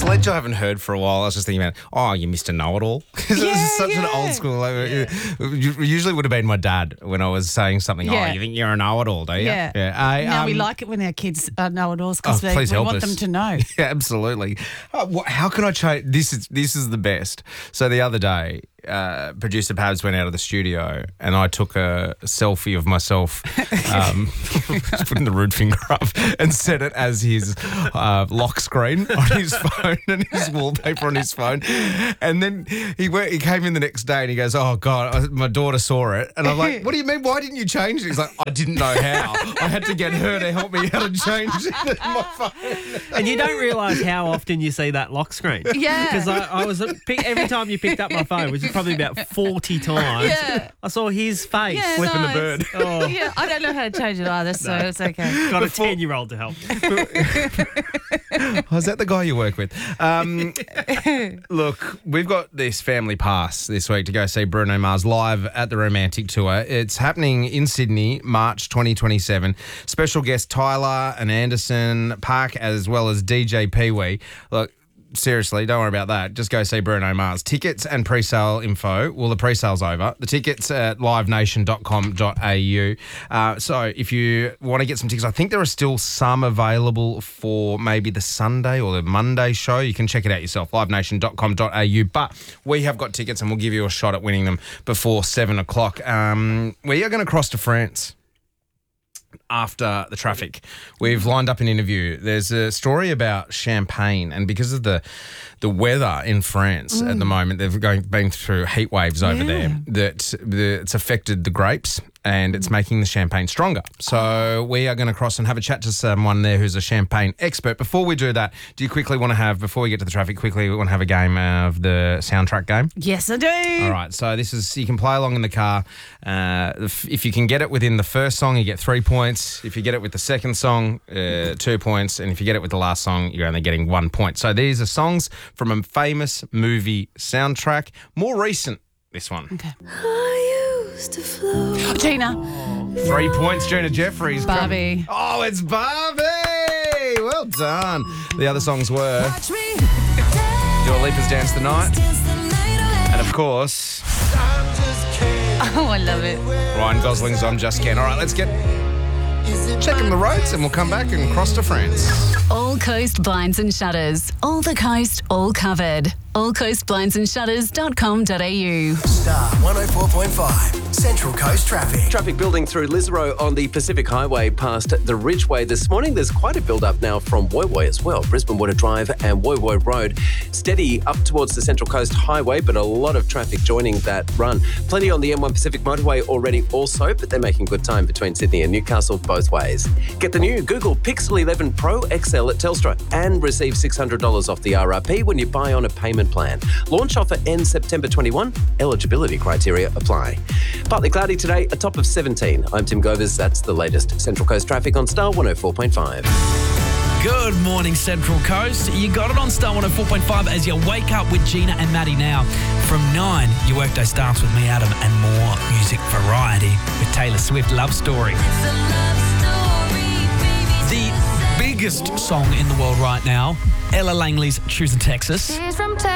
Sledge I haven't heard for a while. I was just thinking about, you Mr. Know-It-All. Because it was such an old school. Usually would have been my dad when I was saying something. Yeah. You think you're a know-it-all, do you? Yeah. Now we like it when our kids are know-it-alls because we want them to know. Yeah, absolutely. How can I change? This is the best. So the other day, producer Pabs went out of the studio and I took a selfie of myself, putting the root finger up and set it as his lock screen on his phone and his wallpaper on his phone. And then he came in the next day and he goes, "Oh God, my daughter saw it." And I'm like, "What do you mean? Why didn't you change it?" He's like, "I didn't know how. I had to get her to help me how to change it in my phone." And you don't realise how often you see that lock screen. Yeah. Because I was every time you picked up my phone, which is probably about 40 times, I saw his face flipping the bird. Oh. Yeah, I don't know how to change it either, so it's okay. Got a 10-year-old to help. Is that the guy you work with? Look, we've got this family pass this week to go see Bruno Mars live at the Romantic Tour. It's happening in Sydney, March 2027. Special guest Tyler and Anderson .Paak, as well as DJ Pee-wee. Look, seriously, don't worry about that. Just go see Bruno Mars. Tickets and pre-sale info. Well, the pre-sale's over. The tickets at livenation.com.au. So if you want to get some tickets, I think there are still some available for maybe the Sunday or the Monday show. You can check it out yourself, livenation.com.au. But we have got tickets and we'll give you a shot at winning them before 7 o'clock. We are going to cross to France after the traffic. We've lined up an interview. There's a story about champagne, and because of the weather in France at the moment, they've been through heat waves over there, that it's affected the grapes and it's making the champagne stronger. So we are going to cross and have a chat to someone there who's a champagne expert. Before we do that, do you quickly want to have, before we get to the traffic, we want to have a game of the soundtrack game? Yes, I do. All right, so this is, you can play along in the car. If you can get it within the first song, you get 3 points. If you get it with the second song, 2 points. And if you get it with the last song, you're only getting 1 point. So these are songs from a famous movie soundtrack. More recent, this one. Okay. I used to float. Gina. 3 points, Gina Jeffries. Barbie. Oh, it's Barbie! Well done. The other songs were Dua Lipa's Dance the Night. And of course, Oh, I love it. Ryan Gosling's I'm Just Ken. All right, let's get checking the roads and we'll come back and cross to France. All Coast Blinds and Shutters. All the coast, all covered. allcoastblindsandShutters.com.au. Star 104.5, Central Coast Traffic. Traffic building through Lisero on the Pacific Highway past the Ridgeway this morning. There's quite a build-up now from Woy Woy as well. Brisbane Water Drive and Woy Woy Road. Steady up towards the Central Coast Highway, but a lot of traffic joining that run. Plenty on the M1 Pacific Motorway already also, but they're making good time between Sydney and Newcastle both ways. Get the new Google Pixel 11 Pro XL at Telstra and receive $600 off the RRP when you buy on a payment plan. Launch offer ends September 21. Eligibility criteria apply. Partly cloudy today, a top of 17. I'm Tim Govers. That's the latest Central Coast traffic on Star 104.5. Good morning, Central Coast. You got it on Star 104.5 as you wake up with Gina and Maddie now. From 9, your workday starts with me, Adam, and more music variety with Taylor Swift, Love Story. The biggest song in the world right now, Ella Langley's Choosing Texas. She's from Texas.